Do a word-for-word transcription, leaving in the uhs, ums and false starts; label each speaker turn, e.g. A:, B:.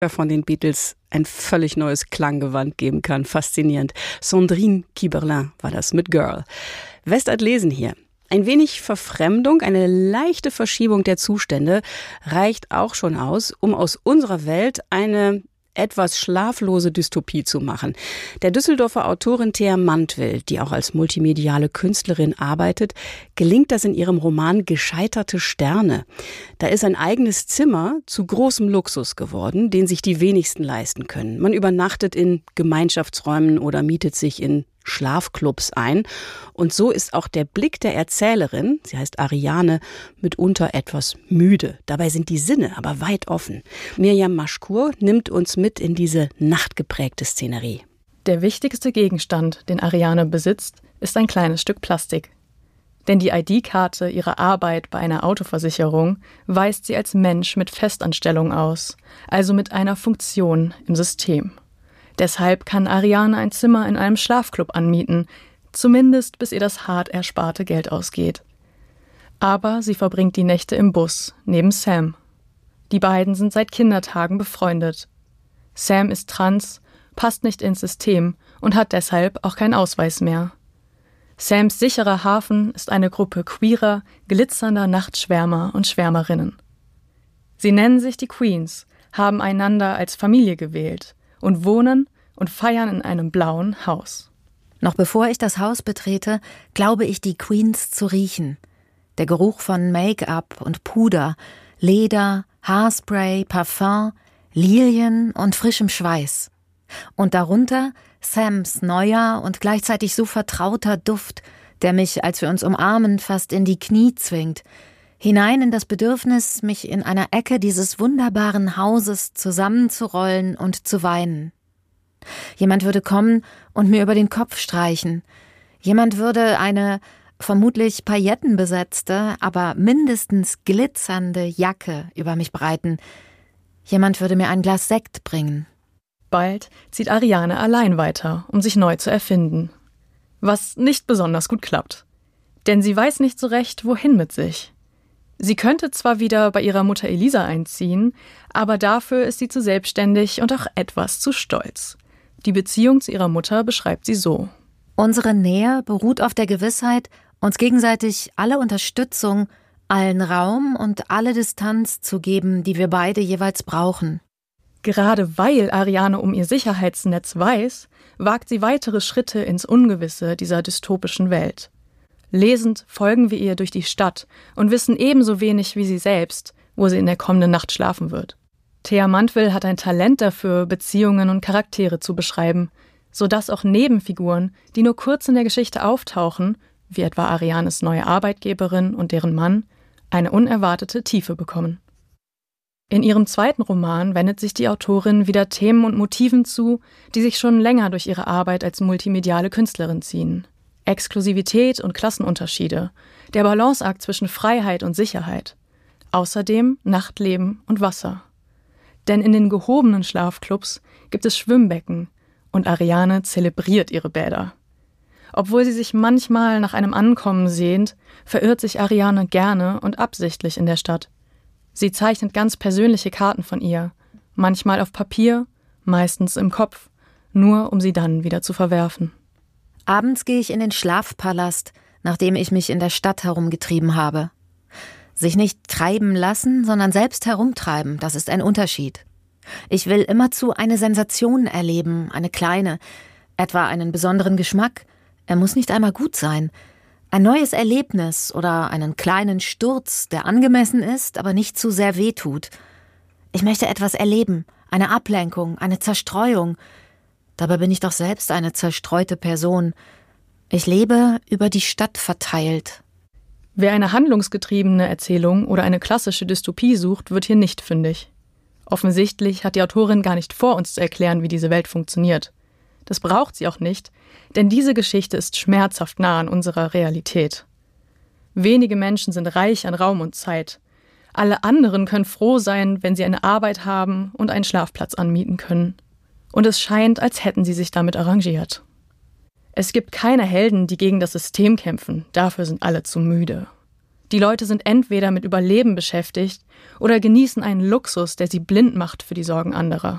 A: von den Beatles ein völlig neues Klanggewand geben kann. Faszinierend. Sandrine Kiberlin war das mit Girl. Westart lesen hier. Ein wenig Verfremdung, eine leichte Verschiebung der Zustände reicht auch schon aus, um aus unserer Welt eine etwas schlaflose Dystopie zu machen. Der Düsseldorfer Autorin Thea Mantwill, die auch als multimediale Künstlerin arbeitet, gelingt das in ihrem Roman Gescheiterte Sterne. Da ist ein eigenes Zimmer zu großem Luxus geworden, den sich die wenigsten leisten können. Man übernachtet in Gemeinschaftsräumen oder mietet sich in Schlafclubs ein. Und so ist auch der Blick der Erzählerin, sie heißt Ariane, mitunter etwas müde. Dabei sind die Sinne aber weit offen. Mirjam Maschkur nimmt uns mit in diese nachtgeprägte Szenerie.
B: Der wichtigste Gegenstand, den Ariane besitzt, ist ein kleines Stück Plastik. Denn die I D-Karte ihrer Arbeit bei einer Autoversicherung weist sie als Mensch mit Festanstellung aus, also mit einer Funktion im System. Deshalb kann Ariane ein Zimmer in einem Schlafclub anmieten, zumindest bis ihr das hart ersparte Geld ausgeht. Aber sie verbringt die Nächte im Bus, neben Sam. Die beiden sind seit Kindertagen befreundet. Sam ist trans, passt nicht ins System und hat deshalb auch keinen Ausweis mehr. Sams sicherer Hafen ist eine Gruppe queerer, glitzernder Nachtschwärmer und Schwärmerinnen. Sie nennen sich die Queens, haben einander als Familie gewählt und wohnen und feiern in einem blauen Haus.
C: Noch bevor ich das Haus betrete, glaube ich, die Queens zu riechen. Der Geruch von Make-up und Puder, Leder, Haarspray, Parfum, Lilien und frischem Schweiß. Und darunter Sams neuer und gleichzeitig so vertrauter Duft, der mich, als wir uns umarmen, fast in die Knie zwingt, hinein in das Bedürfnis, mich in einer Ecke dieses wunderbaren Hauses zusammenzurollen und zu weinen. Jemand würde kommen und mir über den Kopf streichen. Jemand würde eine vermutlich paillettenbesetzte, aber mindestens glitzernde Jacke über mich breiten. Jemand würde mir ein Glas Sekt bringen.
B: Bald zieht Ariane allein weiter, um sich neu zu erfinden. Was nicht besonders gut klappt. Denn sie weiß nicht so recht, wohin mit sich. Sie könnte zwar wieder bei ihrer Mutter Elisa einziehen, aber dafür ist sie zu selbstständig und auch etwas zu stolz. Die Beziehung zu ihrer Mutter beschreibt sie so.
C: Unsere Nähe beruht auf der Gewissheit, uns gegenseitig alle Unterstützung, allen Raum und alle Distanz zu geben, die wir beide jeweils brauchen.
B: Gerade weil Ariane um ihr Sicherheitsnetz weiß, wagt sie weitere Schritte ins Ungewisse dieser dystopischen Welt. Lesend folgen wir ihr durch die Stadt und wissen ebenso wenig wie sie selbst, wo sie in der kommenden Nacht schlafen wird. Thea Mantwill hat ein Talent dafür, Beziehungen und Charaktere zu beschreiben, sodass auch Nebenfiguren, die nur kurz in der Geschichte auftauchen, wie etwa Arianes neue Arbeitgeberin und deren Mann, eine unerwartete Tiefe bekommen. In ihrem zweiten Roman wendet sich die Autorin wieder Themen und Motiven zu, die sich schon länger durch ihre Arbeit als multimediale Künstlerin ziehen. Exklusivität und Klassenunterschiede, der Balanceakt zwischen Freiheit und Sicherheit. Außerdem Nachtleben und Wasser. Denn in den gehobenen Schlafclubs gibt es Schwimmbecken und Ariane zelebriert ihre Bäder. Obwohl sie sich manchmal nach einem Ankommen sehnt, verirrt sich Ariane gerne und absichtlich in der Stadt. Sie zeichnet ganz persönliche Karten von ihr, manchmal auf Papier, meistens im Kopf, nur um sie dann wieder zu verwerfen.
C: Abends gehe ich in den Schlafpalast, nachdem ich mich in der Stadt herumgetrieben habe. Sich nicht treiben lassen, sondern selbst herumtreiben, das ist ein Unterschied. Ich will immerzu eine Sensation erleben, eine kleine, etwa einen besonderen Geschmack. Er muss nicht einmal gut sein. Ein neues Erlebnis oder einen kleinen Sturz, der angemessen ist, aber nicht zu sehr wehtut. Ich möchte etwas erleben, eine Ablenkung, eine Zerstreuung. Dabei bin ich doch selbst eine zerstreute Person. Ich lebe über die Stadt verteilt.
B: Wer eine handlungsgetriebene Erzählung oder eine klassische Dystopie sucht, wird hier nicht fündig. Offensichtlich hat die Autorin gar nicht vor, uns zu erklären, wie diese Welt funktioniert. Das braucht sie auch nicht, denn diese Geschichte ist schmerzhaft nah an unserer Realität. Wenige Menschen sind reich an Raum und Zeit. Alle anderen können froh sein, wenn sie eine Arbeit haben und einen Schlafplatz anmieten können. Und es scheint, als hätten sie sich damit arrangiert. Es gibt keine Helden, die gegen das System kämpfen, dafür sind alle zu müde. Die Leute sind entweder mit Überleben beschäftigt oder genießen einen Luxus, der sie blind macht für die Sorgen anderer.